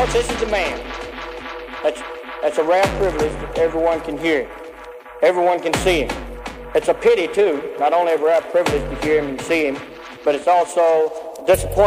Folks, this is the man. That's a rare privilege that everyone can hear him. Everyone can see him. It's a pity, too, not only a rare privilege to hear him and see him, but it's also disappointing.